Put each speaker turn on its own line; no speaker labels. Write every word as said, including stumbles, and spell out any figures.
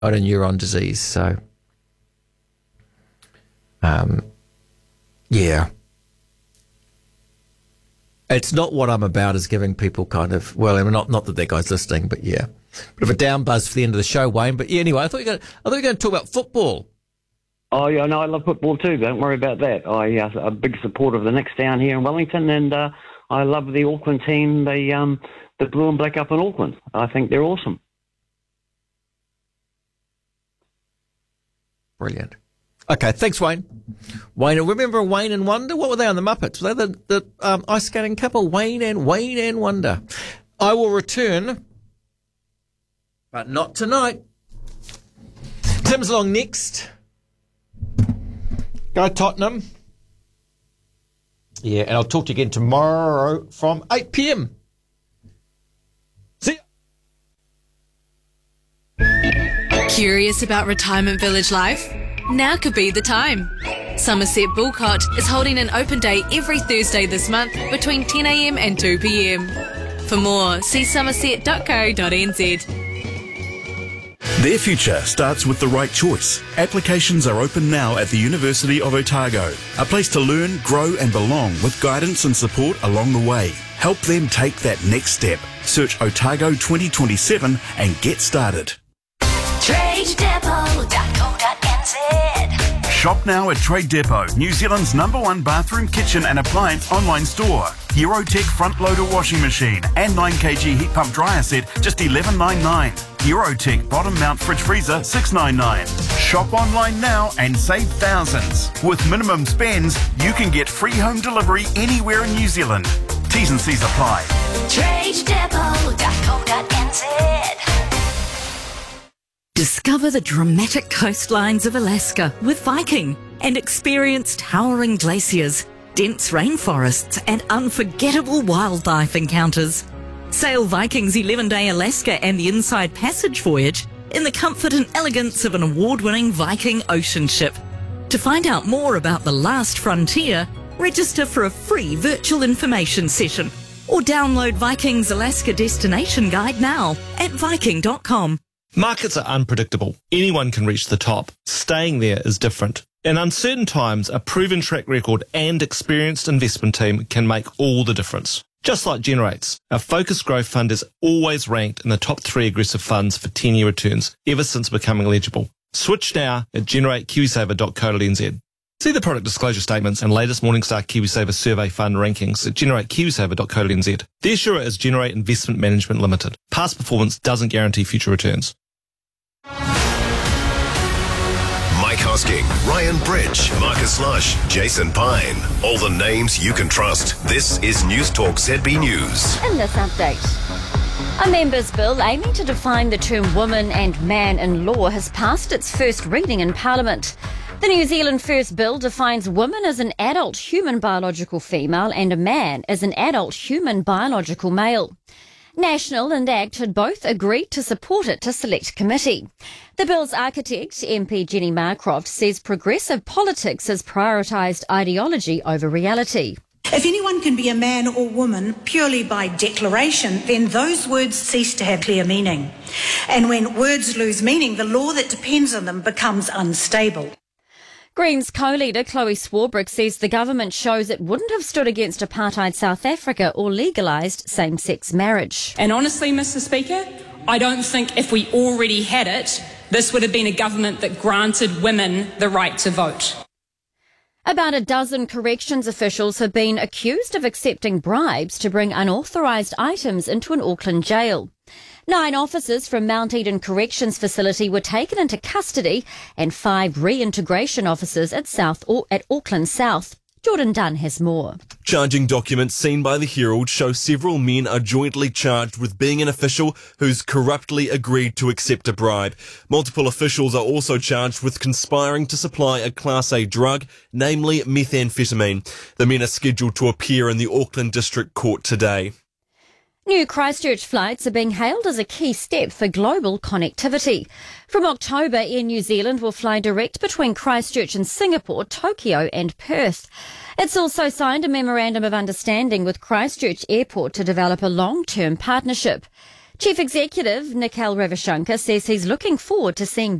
motor neuron disease. So, um, yeah. It's not what I'm about is giving people kind of, well, I mean, not not that that guy's listening, but yeah. Bit of a down buzz for the end of the show, Wayne. But yeah, anyway, I thought you were going to, I thought you were going to talk about football.
Oh, yeah, no, I love football too. Don't worry about that. I, uh, I'm a big supporter of the Knicks down here in Wellington, and uh, I love the Auckland team, the, um, the blue and black up in Auckland. I think they're awesome.
Brilliant. Okay, thanks, Wayne. Wayne, remember Wayne and Wonder? What were they on the Muppets? Were they the, the um, ice skating couple? Wayne and Wayne and Wonder. I will return, but not tonight. Tim's along next. Go Tottenham. Yeah, and I'll talk to you again tomorrow from eight p.m. See ya.
Curious about retirement village life? Now could be the time. Somerset Bulcott is holding an open day every Thursday this month between ten a.m. and two p.m. For more, see somerset dot co dot n z.
Their future starts with the right choice. Applications are open now at the University of Otago. A place to learn, grow and belong with guidance and support along the way. Help them take that next step. Search Otago twenty twenty-seven and get started.
trade depot dot co dot n z.
Shop now at Trade Depot, New Zealand's number one bathroom, kitchen and appliance online store. Eurotech front loader washing machine and nine kilogram heat pump dryer set just eleven ninety-nine. Eurotech bottom mount fridge freezer six ninety-nine. Shop online now and save thousands. With minimum spends, you can get free home delivery anywhere in New Zealand. T's and C's apply.
trade depot dot co dot n z.
Discover the dramatic coastlines of Alaska with Viking and experience towering glaciers, dense rainforests and unforgettable wildlife encounters. Sail Viking's eleven-day Alaska and the Inside Passage voyage in the comfort and elegance of an award-winning Viking ocean ship. To find out more about the last frontier, register for a free virtual information session or download Viking's Alaska Destination Guide now at viking dot com.
Markets are unpredictable. Anyone can reach the top. Staying there is different. In uncertain times, a proven track record and experienced investment team can make all the difference. Just like Generates, our focused growth fund is always ranked in the top three aggressive funds for ten-year returns ever since becoming eligible. Switch now at generate kiwisaver dot co dot n z. See the product disclosure statements and latest Morningstar KiwiSaver survey fund rankings at generate kiwisaver dot co dot n z. The issuer is Generate Investment Management Limited. Past performance doesn't guarantee future returns.
Mike Hosking, Ryan Bridge, Marcus Lush, Jason Pine. All the names you can trust. This is News Talk Z B News.
In this update, a members' bill aiming to define the term woman and man in law has passed its first reading in Parliament. The New Zealand First Bill defines woman as an adult human biological female and a man as an adult human biological male. National and ACT had both agreed to support it to select committee. The bill's architect, M P Jenny Marcroft, says progressive politics has prioritised ideology over reality.
If anyone can be a man or woman purely by declaration, then those words cease to have clear meaning. And when words lose meaning, the law that depends on them becomes unstable.
Greens co-leader Chloe Swarbrick says the government shows it wouldn't have stood against apartheid South Africa or legalised same-sex marriage.
And honestly, Mister Speaker, I don't think if we already had it, this would have been a government that granted women the right to vote.
About a dozen corrections officials have been accused of accepting bribes to bring unauthorised items into an Auckland jail. Nine officers from Mount Eden Corrections Facility were taken into custody and five reintegration officers at South at Auckland South. Jordan Dunn has more.
Charging documents seen by the Herald show several men are jointly charged with being an official who's corruptly agreed to accept a bribe. Multiple officials are also charged with conspiring to supply a Class A drug, namely methamphetamine. The men are scheduled to appear in the Auckland District Court today.
New Christchurch flights are being hailed as a key step for global connectivity. From October, Air New Zealand will fly direct between Christchurch and Singapore, Tokyo and Perth. It's also signed a memorandum of understanding with Christchurch Airport to develop a long-term partnership. Chief Executive Nikhil Ravichandra says he's looking forward to seeing